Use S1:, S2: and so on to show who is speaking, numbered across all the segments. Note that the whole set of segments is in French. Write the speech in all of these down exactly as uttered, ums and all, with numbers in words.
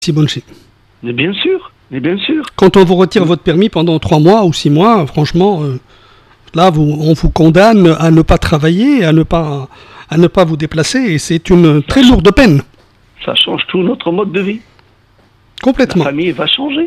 S1: Simonji.
S2: Mais bien sûr, mais bien sûr.
S1: Quand on vous retire votre permis pendant trois mois ou six mois, franchement, euh, là, vous, on vous condamne à ne pas travailler, à ne pas, à ne pas vous déplacer, et c'est une très lourde peine.
S2: Ça change tout notre mode de vie.
S1: Complètement.
S2: La famille va changer.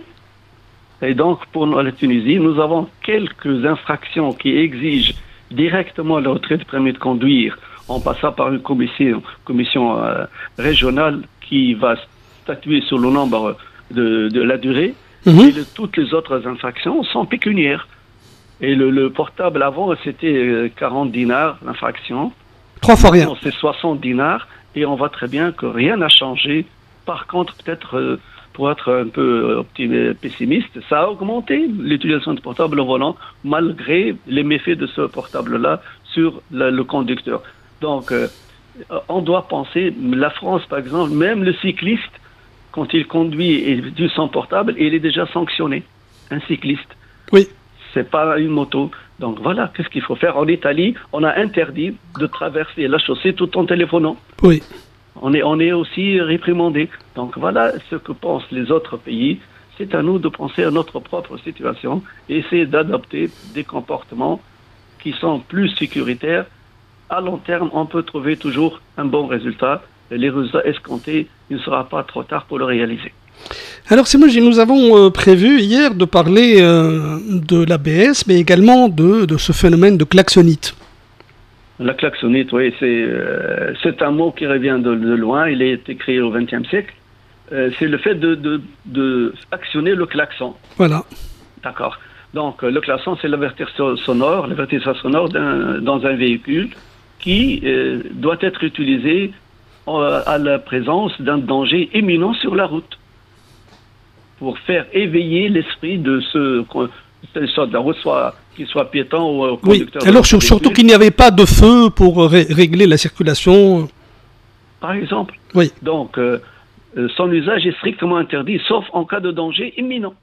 S2: Et donc, pour la Tunisie, nous avons quelques infractions qui exigent directement le retrait du permis de conduire en passant par une commission, commission euh, régionale qui va statuer sur le nombre de, de la durée. Mmh. Et le, toutes les autres infractions sont pécuniaires. Et le, le portable avant, c'était quarante dinars, l'infraction.
S1: Trois fois rien.
S2: C'est soixante dinars. Et on voit très bien que rien n'a changé. Par contre, peut-être, euh, pour être un peu optimiste, pessimiste, ça a augmenté l'utilisation du portable au volant, malgré les méfaits de ce portable-là sur le, le conducteur. Donc, euh, on doit penser, la France, par exemple, même le cycliste, quand il conduit et utilise son portable, il est déjà sanctionné. Un cycliste.
S1: Oui.
S2: C'est pas une moto. Donc voilà, qu'est-ce qu'il faut faire? En Italie, on a interdit de traverser la chaussée tout en téléphonant.
S1: Oui.
S2: On est, on est aussi réprimandé. Donc voilà ce que pensent les autres pays. C'est à nous de penser à notre propre situation et essayer d'adopter des comportements qui sont plus sécuritaires. À long terme, on peut trouver toujours un bon résultat. Et les résultats escomptés, il ne sera pas trop tard pour le réaliser.
S1: Alors, Simonji, nous avons euh, prévu hier de parler euh, de l'A B S, mais également de, de ce phénomène de klaxonite.
S2: La klaxonite, oui, c'est euh, c'est un mot qui revient de, de loin. Il a été créé au vingtième siècle. Euh, c'est le fait de, de, de actionner le klaxon.
S1: Voilà.
S2: D'accord. Donc, le klaxon, c'est l'avertisseur sonore, l'avertisseur sonore d'un, dans un véhicule qui euh, doit être utilisé euh, à la présence d'un danger imminent sur la route, pour faire éveiller l'esprit de ce que la route soit, qu'il soit piéton ou conducteur.
S1: Oui, alors sur, surtout qu'il n'y avait pas de feu pour ré- régler la circulation.
S2: Par exemple.
S1: Oui.
S2: Donc, euh, son usage est strictement interdit, sauf en cas de danger imminent.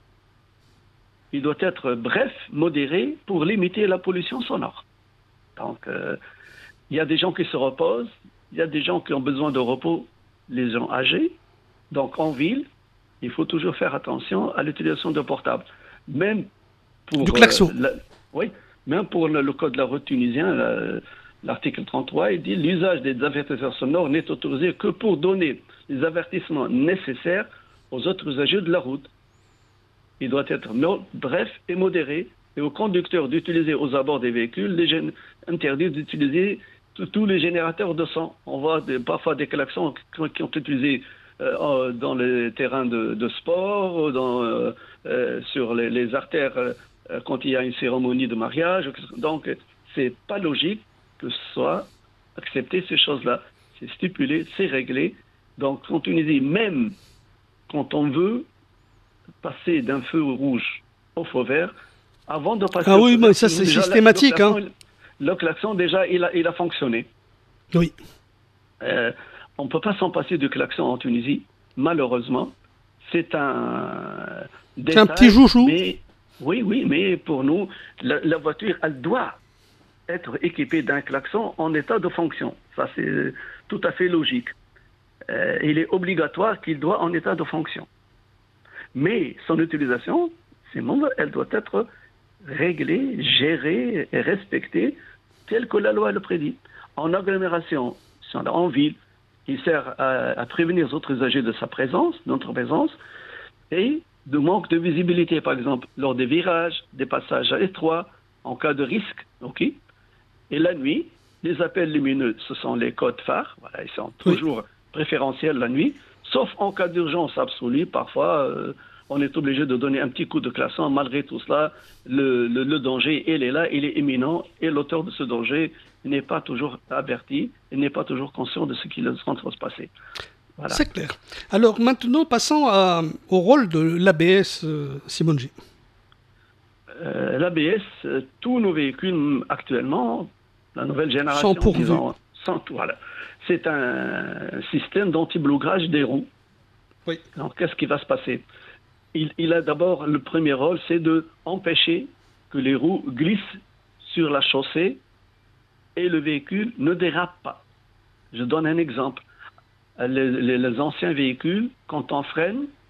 S2: Il doit être bref, modéré, pour limiter la pollution sonore. Donc, euh, il y a des gens qui se reposent, il y a des gens qui ont besoin de repos, les gens âgés. Donc, en ville, il faut toujours faire attention à l'utilisation de portables. Même pour...
S1: Du klaxon.
S2: Euh, la, oui, même pour le, le code de la route tunisien, la, l'article trente-trois, il dit l'usage des avertisseurs sonores n'est autorisé que pour donner les avertissements nécessaires aux autres usagers de la route. Il doit être non, bref et modéré, et aux conducteurs d'utiliser aux abords des véhicules, les gén- interdit d'utiliser tous les générateurs de son. On voit des, parfois des klaxons qui, qui ont été utilisés euh, dans les terrains de, de sport, dans, euh, euh, sur les, les artères euh, quand il y a une cérémonie de mariage. Donc, c'est pas logique que ce soit accepté ces choses-là. C'est stipulé, c'est réglé. Donc, en Tunisie, même quand on veut passer d'un feu rouge au feu vert, avant de passer
S1: ah
S2: au
S1: oui,
S2: feu
S1: mais
S2: vert,
S1: ça c'est
S2: déjà,
S1: systématique.
S2: Le klaxon,
S1: hein.
S2: le klaxon déjà, il a, il a fonctionné.
S1: Oui.
S2: Euh, on ne peut pas s'en passer du klaxon en Tunisie, malheureusement. C'est un détail.
S1: C'est un petit joujou.
S2: Mais, oui, oui, mais pour nous, la, la voiture, elle doit être équipée d'un klaxon en état de fonction. Ça, c'est tout à fait logique. Euh, il est obligatoire qu'il doit en état de fonction. Mais son utilisation, c'est bon, elle doit être réglée, gérée et respectée telle que la loi le prédit. En agglomération, en ville, il sert à, à prévenir les autres usagers de sa présence, de notre présence, et de manque de visibilité, par exemple, lors des virages, des passages étroits, en cas de risque. ok Et la nuit, les appels lumineux, ce sont les codes phares, voilà, ils sont toujours oui. préférentiels la nuit, sauf en cas d'urgence absolue. Parfois, euh, on est obligé de donner un petit coup de klaxon. Malgré tout cela, le, le, le danger, il est là, il est imminent, et l'auteur de ce danger n'est pas toujours averti, il n'est pas toujours conscient de ce qui est en train de se passer. Voilà.
S1: C'est clair. Alors maintenant, passons à, au rôle de l'A B S, euh, Simonji.
S2: Euh, L'A B S, euh, tous nos véhicules actuellement, la nouvelle génération,
S1: sans pourvu.
S2: Disons, sans tout, voilà. C'est un système d'anti-blougage des roues.
S1: Oui.
S2: Donc, qu'est-ce qui va se passer? il, il a d'abord, le premier rôle, c'est d'empêcher que les roues glissent sur la chaussée et le véhicule ne dérape pas. Je donne un exemple. les, les- les anciens véhicules, quand on freine,